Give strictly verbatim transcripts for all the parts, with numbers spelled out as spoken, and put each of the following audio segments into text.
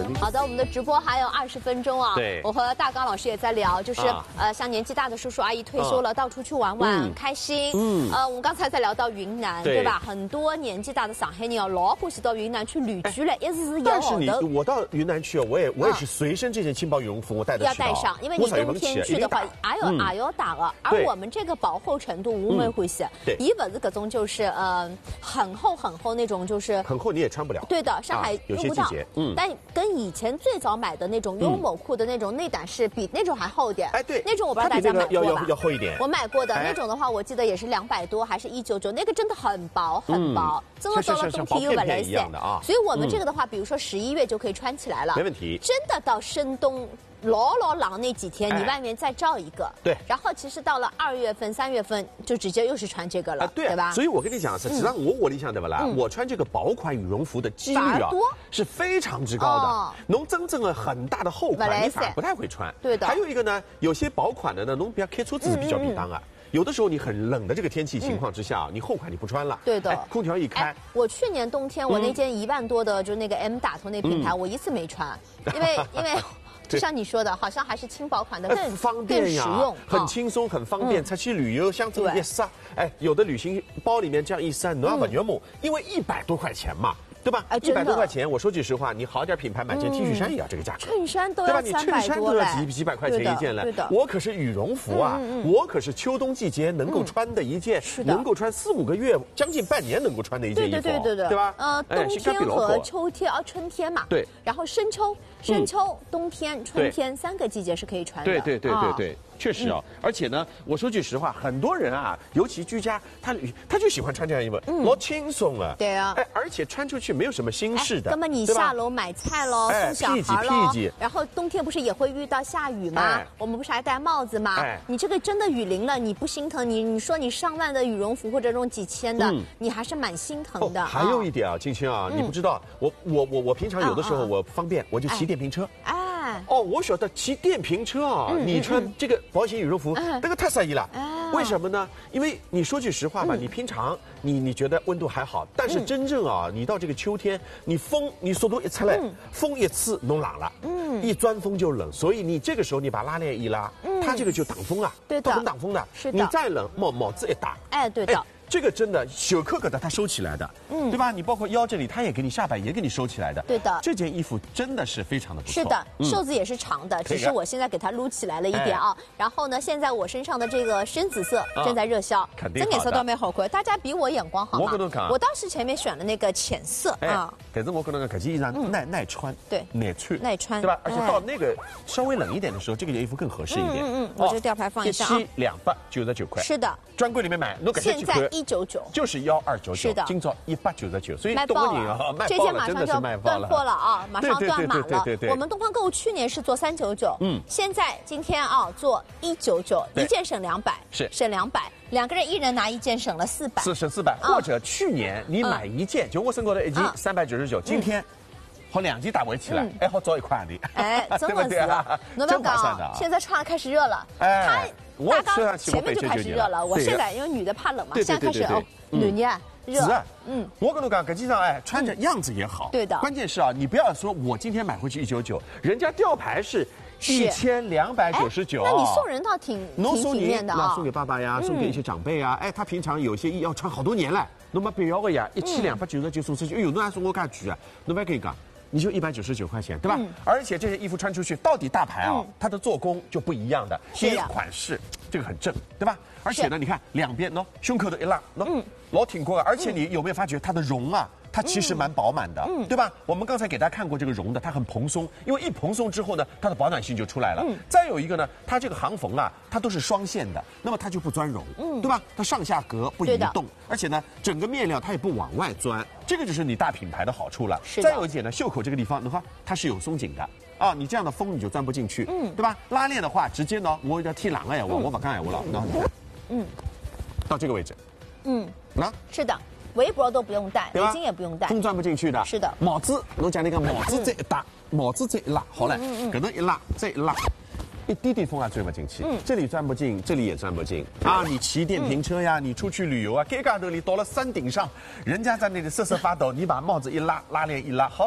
问题。 好的，我们的直播还有二十分钟啊。 对， 我和大刚老师也在聊，就是、啊、呃，像年纪大的叔叔阿姨退休了，啊、到处去玩玩，嗯、开心。嗯，呃，我们刚才在聊到云南，对, 对吧？很多年纪大的上海人哦，老欢喜到云南去旅居了，一直是有但是你我到云南去，我也我也是随身这件轻薄羽绒服，我带得要带上，因为你冬天去的话，还有还要打的。而我们这个薄厚程度，我们会写，一本是各种就是呃很厚很厚那种，就是很厚你也穿不了。 对的，上海有些季节， 嗯，但跟以前最早买的那种优某裤的那种内胆是比那种还厚一点。 哎，对， 那种我不知道大家买过吧？ 要要要厚一点。 我买过的那种的话，我记得也是两百多，还是一九九，那个真的很薄很薄，真的到了冬天又本来一样的啊。所以我们这个的话，比如说十一月就可以穿起来了， 没问题。 真的到深冬。老老冷那几天，你外面再罩一个， 对， 然后其实到了二月份、三月份就直接又是穿这个了，对吧？ 所以我跟你讲，实际上我我理想对不啦？我穿这个薄款羽绒服的几率啊是非常之高的。侬真正的很大的厚款，你反而不太会穿。 对的。 还有一个呢，有些薄款的呢，侬比较开车子是比较便当啊。有的时候你很冷的这个天气情况之下，你厚款你不穿了， 对的， 空调一开。 我去年冬天我那件一万多的，就那个 M 打头那品牌，我一次没穿，因为因为。就像你说的，好像还是轻薄款的更方便呀， 更实用， 很轻松，很方便。出去旅游像这么一塞，哎，有的旅行包里面这样一塞，侬也不肉麻，因为一百多块钱嘛。对吧？一百多块钱，我说句实话，你好点品牌买件 T 恤衫也要这个价格， 衬衫都要对吧？你衬衫都要几几百块钱一件了。 对的， 我可是羽绒服啊，我可是秋冬季节能够穿的一件，能够穿四五个月，将近半年能够穿的一件衣服， 对对对对对吧？ 呃，冬天和秋天啊，春天嘛， 对， 然后深秋、深秋、冬天、春天三个季节是可以穿的。 对对对对对。确实啊，而且呢，我说句实话，很多人啊，尤其居家，他他就喜欢穿这样衣服，老轻松啊。 对啊， 哎，而且穿出去没有什么心事的。 那么你下楼买菜喽，送小孩喽，然后冬天不是也会遇到下雨吗？我们不是还戴帽子吗？你这个真的雨淋了，你不心疼？你你说你上万的羽绒服或者这种几千的，你还是蛮心疼的。 还有一点啊，青青啊，你不知道，我我我我平常有的时候我方便，我就骑电瓶车。哎，哦，我晓得骑电瓶车啊，你穿这个。保险羽绒服，那个太适宜了。为什么呢？因为你说句实话吧，你平常你你觉得温度还好，但是真正啊，你到这个秋天，你风你速度一出来，风一次弄冷了，嗯，一钻风就冷，所以你这个时候你把拉链一拉，它这个就挡风啊， 对的， 很挡风的。 是的， 你再冷帽帽子一打， 哎，对的。 这个真的小克克的，它收起来的，嗯，对吧？你包括腰这里，它也给你下摆也给你收起来的， 对的。 这件衣服真的是非常的不错。 是的，袖子也是长的，只是我现在给它撸起来了一点啊。然后呢，现在我身上的这个深紫色正在热销， 肯定这颜色倒没好看，大家比我眼光好嘛。 我跟侬讲， 我当时前面选了那个浅色啊， 但是我跟侬讲，这件衣裳耐耐穿， 对， 耐穿， 耐穿， 对吧？而且到那个稍微冷一点的时候，这个衣服更合适一点。 嗯嗯，我这个吊牌放一下啊， 一期两百九十九块， 是的， 专柜里面买，侬现在一九九， 就是。幺二九九， 是的， 今朝一百九十九，所以卖爆了， 这件马上就要断货了啊，马上断码了。我们东方购物去年是做三九九，嗯，现在今天啊做一九九，一件省两百， 是省两百，两个人一人拿一件，省了四百， 是省四百。或者去年你买一件，就我身高的一件三百九十九，今天好两件打围起来，哎，好找一块的， 哎，真的是啊，侬不要讲，现在穿开始热了， 哎。 我刚前面就开始热了，我现在因为女的怕冷嘛，现在开始哦，暖热热。 是啊，嗯，我跟你讲，搿件上哎，穿着样子也好， 对的。 关键是啊，你不要说我今天买回去一九九，人家吊牌是一千两百九十九。 那你送人倒挺挺体面的啊， 送给爸爸呀，送给一些长辈啊，哎，他平常有些衣要穿好多年了，侬没必要的呀，一千两百九十九送出去，哎呦，侬还说我介贵啊，侬不要跟你讲。你就一百九十九块钱，对吧？嗯、而且这些衣服穿出去，到底大牌啊，嗯、它的做工就不一样的。第一款式，这个很正，对吧？而且呢，你看两边喏，胸口的一拉，喏、嗯，老挺过的。而且你有没有发觉它的绒啊？它其实蛮饱满的，嗯，对吧？我们刚才给大家看过这个绒的，它很蓬松，因为一蓬松之后呢，它的保暖性就出来了。嗯，再有一个呢，它这个行缝啊，它都是双线的，那么它就不钻绒，嗯，对吧？它上下格不移动，而且呢，整个面料它也不往外钻，这个就是你大品牌的好处了。 是。 再有一点呢，袖口这个地方的话，它是有松紧的。啊，你这样的风你就钻不进去，嗯，对吧？拉链的话，直接呢，我要剃懒了呀，我我把刚才我了，然后你看，嗯，到这个位置，嗯，啊， 是的。围脖都不用戴，围巾也不用戴， 风钻不进去的。 是的， 帽子，我讲那个帽子这一搭，帽子这一拉，好了，可能一拉，这一拉，一滴滴风啊钻不进去，嗯，这里钻不进，这里也钻不进啊！你骑电瓶车呀，你出去旅游啊，盖盖头里到了山顶上，人家在那里瑟瑟发抖，你把帽子一拉，拉链一拉，好了，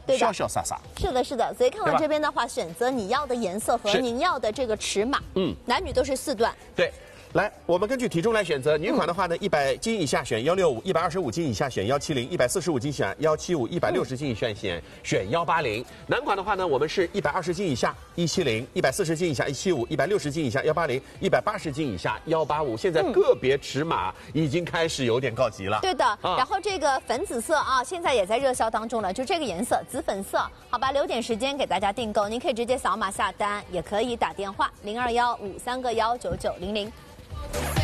对的， 潇潇洒洒。 是的，是的。所以看到这边的话，选择你要的颜色和您要的这个尺码，嗯，男女都是四段。 对。来，我们根据体重来选择。女款的话呢，一百斤以下选幺六五，一百二十五斤以下选幺七零，一百四十五斤选幺七五，一百六十斤以下选选幺八零。男款的话呢，我们是一百二十斤以下一七零，一百四十斤以下一七五，一百六十斤以下幺八零，一百八十斤以下幺八五。现在个别尺码已经开始有点告急了。 对的，啊、然后这个粉紫色啊，现在也在热销当中了，就这个颜色紫粉色，好吧，留点时间给大家订购，您可以直接扫码下单，也可以打电话零二幺五三个幺九九零零。